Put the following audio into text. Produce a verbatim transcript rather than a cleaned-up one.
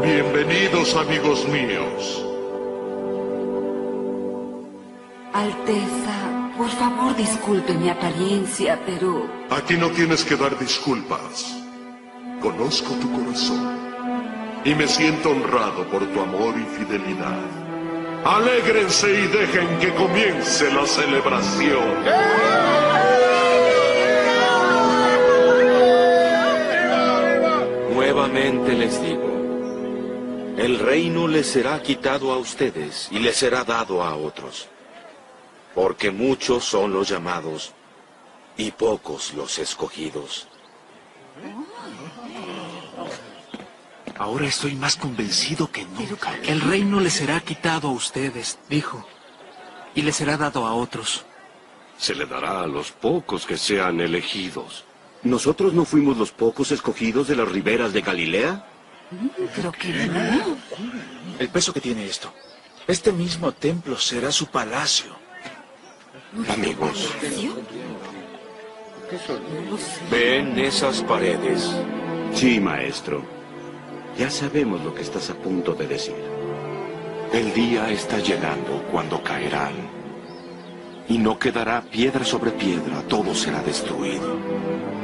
Bienvenidos, amigos míos. Alteza, por favor disculpe mi apariencia, pero... Aquí no tienes que dar disculpas. Conozco tu corazón y me siento honrado por tu amor y fidelidad. Alégrense y dejen que comience la celebración. Nuevamente les digo, el reino les será quitado a ustedes y les será dado a otros. Porque muchos son los llamados y pocos los escogidos. Ahora estoy más convencido que nunca. El reino les será quitado a ustedes, dijo, y les será dado a otros. Se le dará a los pocos que sean elegidos. ¿Nosotros no fuimos los pocos escogidos de las riberas de Galilea? Creo que no. El peso que tiene esto. Este mismo templo será su palacio. Amigos, ¿ven esas paredes? Sí, maestro. Ya sabemos lo que estás a punto de decir. El día está llegando cuando caerán. Y no quedará piedra sobre piedra, todo será destruido.